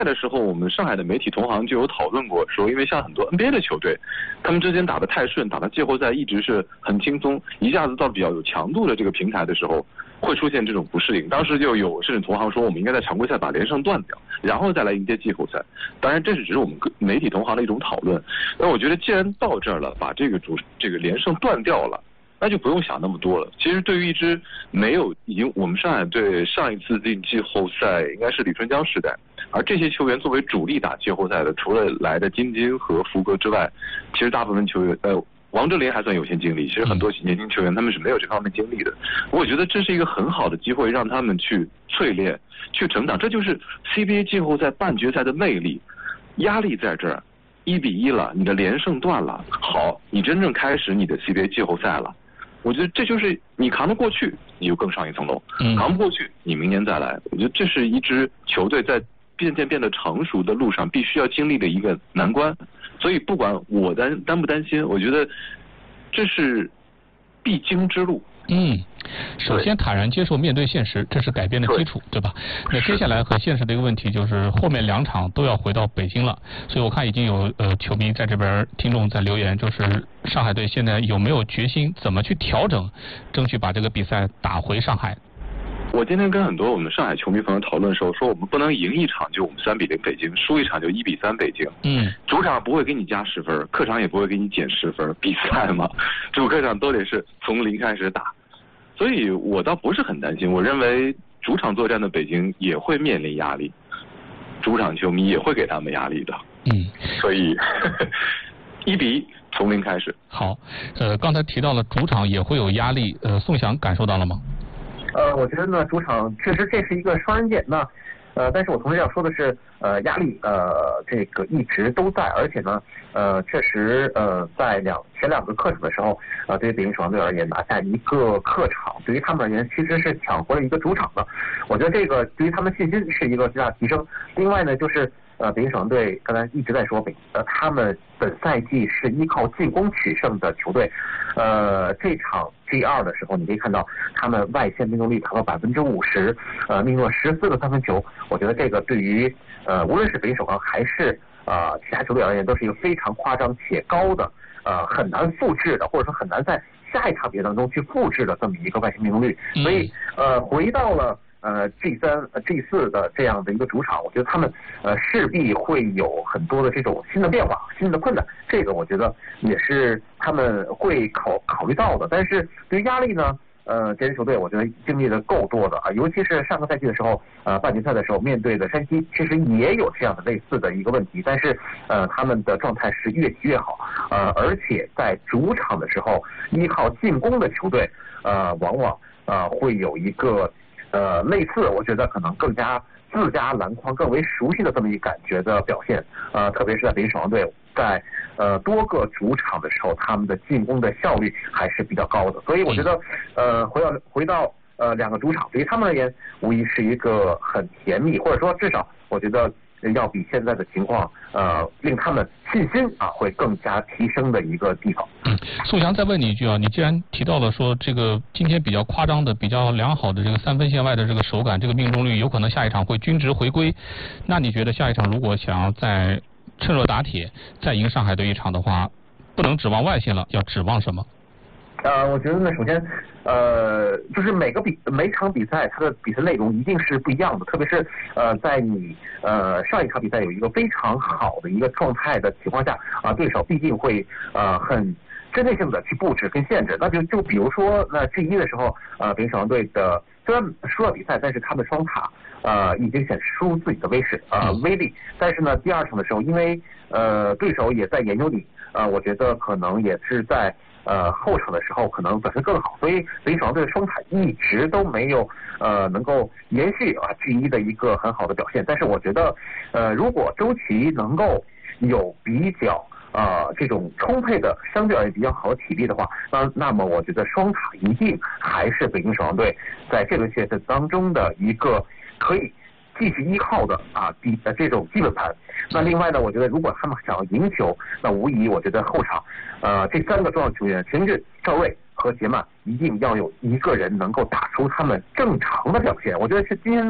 的时候，我们上海的媒体同行就有讨论过，说因为像很多 NBA 的球队，他们之间打得太顺，打到季后赛一直是很轻松，一下子到比较有强度的这个平台的时候，会出现这种不适应。当时就有甚至同行说，我们应该在常规赛把连胜断掉，然后再来迎接季后赛。当然，这是只是我们媒体同行的一种讨论。但我觉得，既然到这儿了，把这个连胜断掉了，那就不用想那么多了。其实对于一支我们上海队上一次进季后赛应该是李春江时代，而这些球员作为主力打季后赛的，除了来的金晶和福格之外，其实大部分球员王哲林还算有限经历，其实很多年轻球员他们是没有这方面经历的。我觉得这是一个很好的机会，让他们去淬炼、去成长。这就是 CBA 季后赛半决赛的魅力，压力在这儿，1-1了，你的连胜断了，好，你真正开始你的 CBA 季后赛了。我觉得这就是你扛得过去，你就更上一层楼；扛不过去，你明年再来。我觉得这是一支球队在渐渐变得成熟的路上必须要经历的一个难关。所以不管我担不担心，我觉得这是必经之路。 首先坦然接受面对现实，这是改变的基础，对吧？那接下来很现实的一个问题就是后面2场都要回到北京了，所以我看已经有球迷在这边听众在留言，就是上海队现在有没有决心怎么去调整，争取把这个比赛打回上海？ 我今天跟很多我们上海球迷朋友讨论的时候说，我们不能赢一场就我们3-0北京，输一场就1-3北京。主场不会给你加10分，客场也不会给你减10分，比赛嘛，主客场都得是从零开始打。所以我倒不是很担心，我认为主场作战的北京也会面临压力，主场球迷也会给他们压力的。所以1-1从零开始。 好，刚才提到了主场也会有压力，宋翔感受到了吗？ 我觉得呢，主场确实这是一个双刃剑。那但是我同时要说的是，压力这个一直都在，而且呢，确实在前2个客场的时候，对于北京首钢队而言，拿下一个客场，对于他们而言其实是抢回了一个主场的。我觉得这个对于他们信心是一个最大的提升。另外呢，就是北京首钢队刚才一直在说他们本赛季是依靠进攻取胜的球队。这场 G2 的时候，你可以看到他们外线命中率达到50%，命中了14个3分球。我觉得这个对于无论是北京首钢还是其他球队而言，都是一个非常夸张且高的很难复制的，或者说很难在下一场比赛当中去复制的这么一个外线命中率。所以回到了G3、G4 的这样的一个主场，我觉得他们势必会有很多的这种新的变化、新的困难，这个我觉得也是他们会考虑到的。但是对于压力呢，这支球队我觉得经历的够多的尤其是上个赛季的时候，半决赛的时候面对的山西，其实也有这样的类似的一个问题，但是他们的状态是越踢越好，而且在主场的时候依靠进攻的球队，往往会有一个类似我觉得可能更加自家篮筐更为熟悉的这么一感觉的表现，特别是在北京首钢队在多个主场的时候，他们的进攻的效率还是比较高的。所以我觉得回到2个主场对于他们而言无疑是一个很甜蜜，或者说至少我觉得要比现在的情况令他们信心会更加提升的一个地方。 宋翔再问你一句你既然提到了说这个今天比较夸张的、比较良好的这个3分线外的这个手感、这个命中率，有可能下一场会均值回归，那你觉得下一场如果想要再趁热打铁再赢上海队一场的话，不能指望外线了，要指望什么？ 我觉得呢，首先就是每场比赛它的比赛内容一定是不一样的，特别是在你上一场比赛有一个非常好的一个状态的情况下对手必定会很针对性的去布置跟限制。那就比如说那G1的时候，北京首钢队的虽然输了比赛，但是他们双塔已经显示出自己的威力。但是呢，第2场的时候，因为对手也在研究你，我觉得可能也是在后场的时候可能表现更好，所以北京首钢队的双塔一直都没有能够延续G1的一个很好的表现。但是我觉得如果周琦能够有比较这种充沛的相对而言比较好的体力的话，那么我觉得双塔一定还是北京首钢队在这轮赛事当中的一个可以继续依靠的这种基本盘。那另外呢，我觉得如果他们想要赢球，那无疑我觉得后场这3个重要球员陈俊、赵睿和杰曼一定要有一个人能够打出他们正常的表现。我觉得是今天的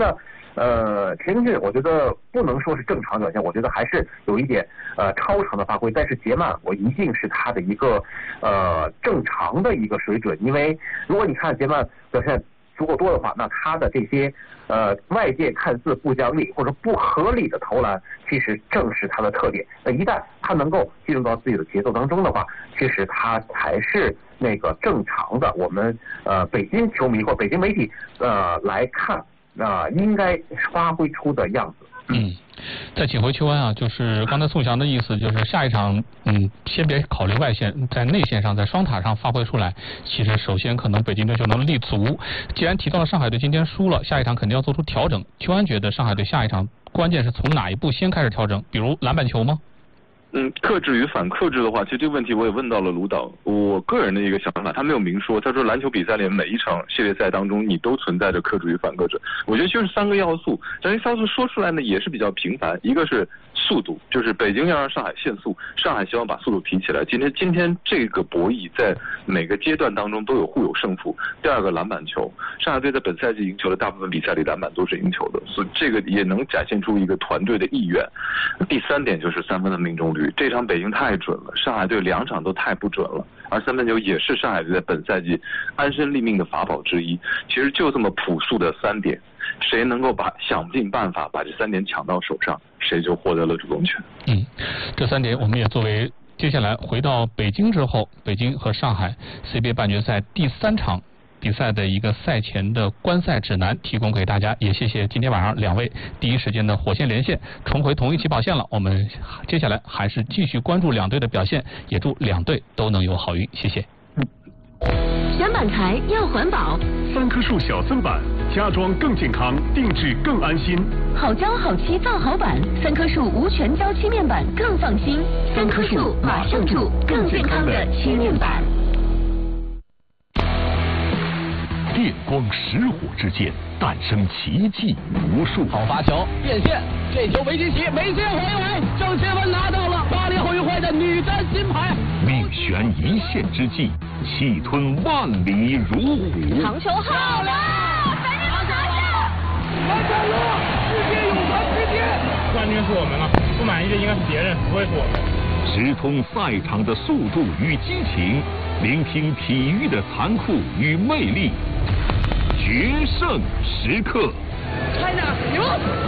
田径我觉得不能说是正常表现，我觉得还是有一点超常的发挥。但是杰曼我一定是他的一个正常的一个水准，因为如果你看杰曼表现足够多的话，那他的这些外界看似不讲理或者不合理的投篮，其实正是他的特点。那一旦他能够进入到自己的节奏当中的话，其实他才是那个正常的我们北京球迷或北京媒体来看应该发挥出的样子。 再请回邱安啊，就是刚才宋翔的意思，就是下一场先别考虑外线，在内线上，在双塔上发挥出来。其实首先可能北京队就能立足。既然提到了上海队今天输了，下一场肯定要做出调整。邱安觉得上海队下一场关键是从哪一步先开始调整？比如篮板球吗？ 克制与反克制的话，其实这个问题我也问到了卢导。我个人的一个想法，他没有明说。他说篮球比赛里每一场系列赛当中，你都存在着克制与反克制。我觉得就是3个要素，这些要素说出来呢也是比较频繁。一个是速度，就是北京要让上海限速，上海希望把速度提起来。今天这个博弈在每个阶段当中都有互有胜负。第二个篮板球，上海队在本赛季赢球的大部分比赛里篮板都是赢球的，所以这个也能展现出一个团队的意愿。第3点就是3分的命中率。这场北京太准了，上海队2场都太不准了，而3分球也是上海队在本赛季安身立命的法宝之一。其实就这么朴素的3点，谁能够想尽办法把这3点抢到手上，谁就获得了主动权。 这3点我们也作为接下来回到北京之后，北京和上海 CBA 半决赛第3场比赛的一个赛前的观赛指南提供给大家，也谢谢今天晚上2位第一时间的火线连线，重回同一起跑线了。我们接下来还是继续关注2队的表现，也祝2队都能有好运，谢谢。 选板材要环保 ，3棵树小森板，家装更健康，定制更安心。 好胶好漆造好板，3棵树无全胶漆面板更放心。3棵树马上住更健康的漆面板。 电光石火之间诞生奇迹无数。 好发球变线，这球维基奇没接回围，郑钦文拿到了巴黎奥运会的女单金牌。 命悬一线之际，气吞万里如虎。 长球好了， 完成了，世界泳坛之巅。 冠军是我们了，不满意的应该是别人，不会是我们。 直通赛场的速度与激情，聆听体育的残酷与魅力。决胜时刻 China 牛！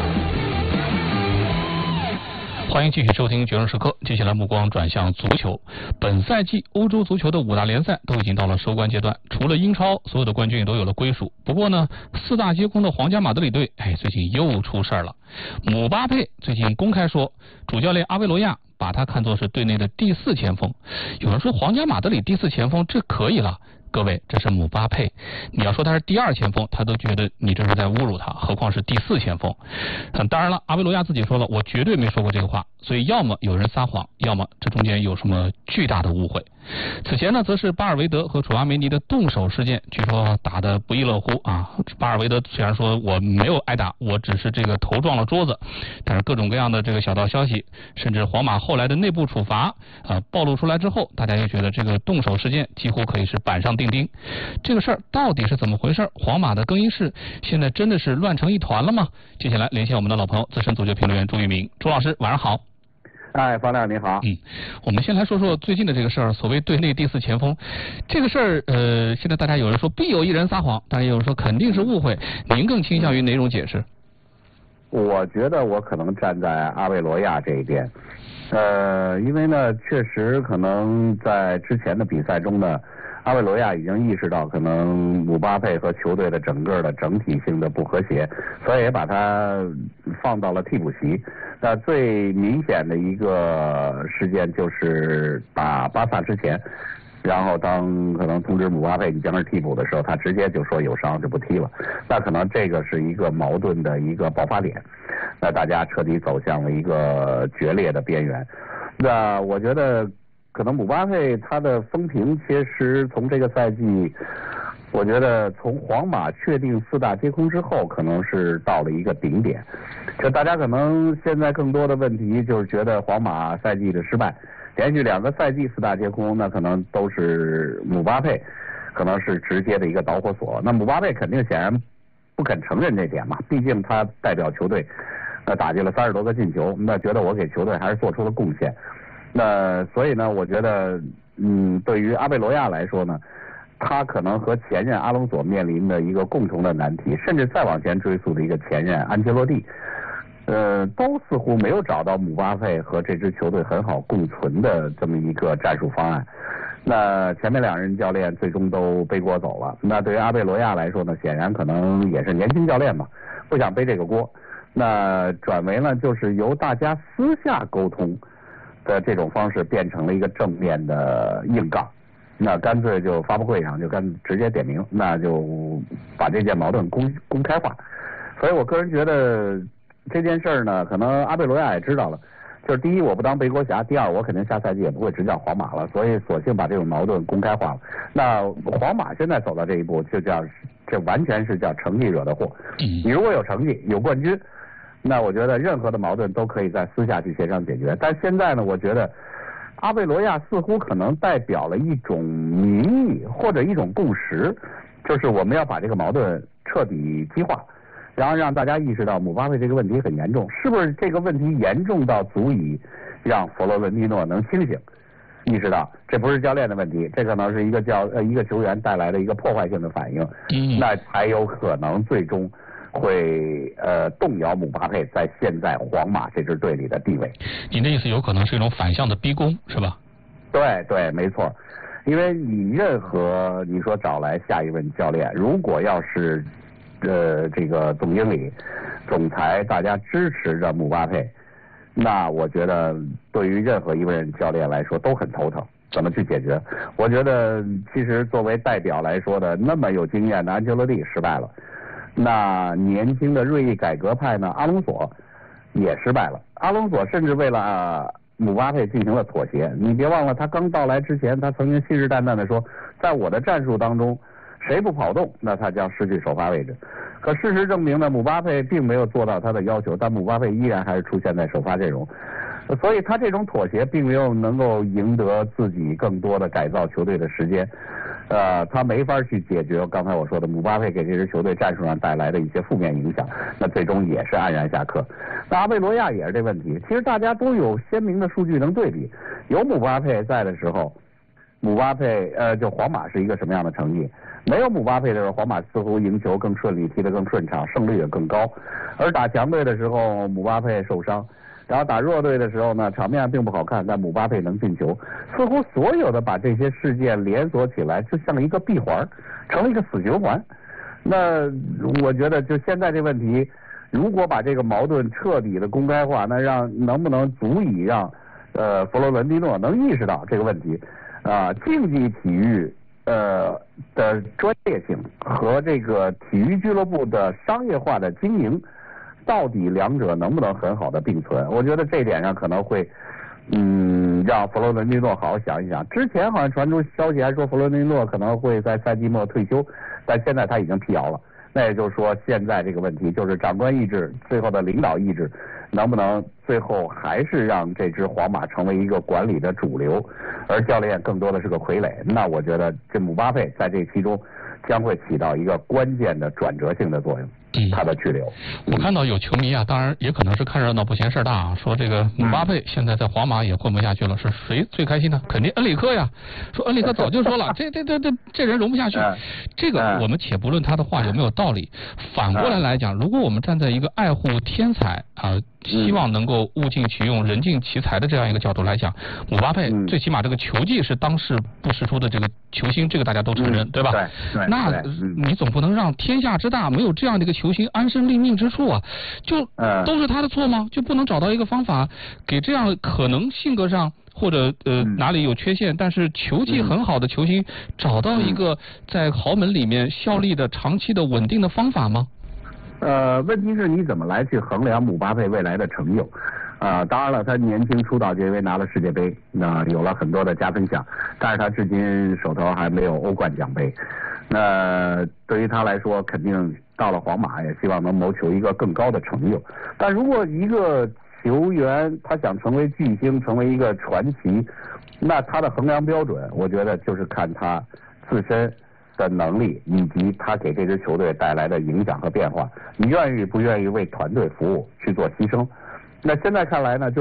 欢迎继续收听决胜时刻。接下来目光转向足球，本赛季欧洲足球的5大联赛都已经到了收官阶段，除了英超，所有的冠军也都有了归属。不过呢，4大皆空的皇家马德里队，最近又出事了。姆巴佩最近公开说，主教练阿维罗亚把他看作是队内的第4前锋。有人说皇家马德里第4前锋这可以了。各位，这是姆巴佩，你要说他是第2前锋，他都觉得你这是在侮辱他，何况是第4前锋。当然了，阿维罗亚自己说了，我绝对没说过这个话，所以要么有人撒谎，要么这中间有什么巨大的误会。此前呢，则是巴尔维德和楚阿梅尼的动手事件，据说打得不亦乐乎啊。巴尔维德虽然说我没有挨打，我只是这个头撞了桌子，但是各种各样的这个小道消息，甚至皇马后来的内部处罚暴露出来之后，大家就觉得这个动手事件几乎可以是板上钉钉。这个事儿到底是怎么回事？皇马的更衣室现在真的是乱成一团了吗？接下来连线我们的老朋友资深足球评论员朱玉明，朱老师晚上好。 方亮你好。 我们先来说说最近的这个事儿，所谓队内第4前锋这个事儿，现在大家有人说必有一人撒谎，当然也有人说肯定是误会，您更倾向于哪种解释？ 我觉得我可能站在阿维罗亚这一边，因为呢，确实可能在之前的比赛中呢，阿维罗亚已经意识到可能姆巴佩和球队的整个的整体性的不和谐，所以也把他放到了替补席。那最明显的一个事件就是打巴萨之前，然后当可能通知姆巴佩你将是替补的时候，他直接就说有伤就不踢了。那可能这个是一个矛盾的一个爆发点，那大家彻底走向了一个决裂的边缘。那我觉得可能姆巴佩他的风评其实从这个赛季，我觉得从皇马确定4大皆空之后，可能是到了一个顶点。就大家可能现在更多的问题就是觉得皇马赛季的失败，连续2个赛季4大皆空，那可能都是姆巴佩可能是直接的一个导火索。那姆巴佩肯定显然不肯承认这点嘛，毕竟他代表球队打进了30多个进球，那觉得我给球队还是做出了贡献。那所以呢，我觉得对于阿贝罗亚来说呢，他可能和前任阿隆索面临的一个共同的难题，甚至再往前追溯的一个前任安切洛蒂，都似乎没有找到姆巴佩和这支球队很好共存的这么一个战术方案。那前面2任教练最终都背锅走了。那对于阿贝罗亚来说呢，显然可能也是年轻教练嘛，不想背这个锅。那转为呢，就是由大家私下沟通的这种方式，变成了一个正面的硬杠。那干脆就发布会上就直接点名，那就把这件矛盾公开化。所以我个人觉得这件事儿呢，可能阿贝罗亚也知道了。就是第一，我不当背锅侠；第二，我肯定下赛季也不会执教皇马了，所以索性把这种矛盾公开化了。那皇马现在走到这一步，就叫这完全是叫成绩惹的祸。你如果有成绩、有冠军，那我觉得任何的矛盾都可以在私下去协商解决。但现在呢，我觉得阿贝罗亚似乎可能代表了一种民意或者一种共识，就是我们要把这个矛盾彻底激化。然后让大家意识到姆巴佩这个问题很严重，是不是这个问题严重到足以让佛罗伦蒂诺能清醒，意识到这不是教练的问题，这可能是一个球员带来的一个破坏性的反应，那才有可能最终会动摇姆巴佩在现在皇马这支队里的地位。 你的意思有可能是一种反向的逼宫，是吧？ 对，没错。因为你任何你说找来下一任教练，如果要是这个总经理、总裁大家支持着姆巴佩，那我觉得对于任何一位教练来说都很头疼，怎么去解决？我觉得其实作为代表来说的那么有经验的安切洛蒂失败了，那年轻的锐意改革派呢，阿隆索也失败了。阿隆索甚至为了姆巴佩进行了妥协。你别忘了，他刚到来之前，他曾经信誓旦旦地说，在我的战术当中，谁不跑动，那他将失去首发位置。可事实证明呢，姆巴佩并没有做到他的要求，但姆巴佩依然还是出现在首发阵容。所以他这种妥协并没有能够赢得自己更多的改造球队的时间。他没法去解决刚才我说的姆巴佩给这支球队战术上带来的一些负面影响，那最终也是黯然下课。那阿贝罗亚也是这问题，其实大家都有鲜明的数据能对比。有姆巴佩在的时候，姆巴佩就皇马是一个什么样的成绩？没有姆巴佩的时候，皇马似乎赢球更顺利，踢得更顺畅，胜率也更高。而打强队的时候，姆巴佩受伤。然后打弱队的时候呢，场面上并不好看，但姆巴佩能进球。似乎所有的把这些事件连锁起来，就像一个闭环，成了一个死循环。那我觉得就现在这问题，如果把这个矛盾彻底的公开化，那能不能足以让佛罗伦蒂诺能意识到这个问题？竞技体育的专业性和这个体育俱乐部的商业化的经营，到底两者能不能很好的并存？我觉得这一点上可能会让佛罗伦蒂诺好好想一想。之前好像传出消息还说佛罗伦蒂诺可能会在赛季末退休，但现在他已经辟谣了。那也就是说，现在这个问题就是长官意志，最后的领导意志，能不能最后还是让这支皇马成为一个管理的主流，而教练更多的是个傀儡？那我觉得这姆巴佩在这其中将会起到一个关键的转折性的作用。他的去留， 我看到有球迷啊，当然也可能是看热闹不嫌事儿大啊，说这个姆巴佩现在在皇马也混不下去了，是谁最开心呢？肯定恩里克呀，说恩里克早就说了，这人融不下去。这个我们且不论他的话有没有道理，反过来讲，如果我们站在一个爱护天才希望能够物尽其用、人尽其才的这样一个角度来讲，姆巴佩最起码这个球技是当世不识出的这个球星，这个大家都承认，对吧？ 对。 那你总不能让天下之大没有这样的一个球星安身立命之处啊？就都是他的错吗？就不能找到一个方法给这样可能性格上或者哪里有缺陷，但是球技很好的球星找到一个在豪门里面效力的长期的稳定的方法吗？ 问题是你怎么来去衡量姆巴佩未来的成就？当然了，他年轻出道就因为拿了世界杯，那有了很多的加分项，但是他至今手头还没有欧冠奖杯。那对于他来说，肯定到了皇马也希望能谋求一个更高的成就。但如果一个球员他想成为巨星，成为一个传奇，那他的衡量标准，我觉得就是看他自身的能力，以及他给这支球队带来的影响和变化，你愿意不愿意为团队服务去做牺牲？那现在看来呢，就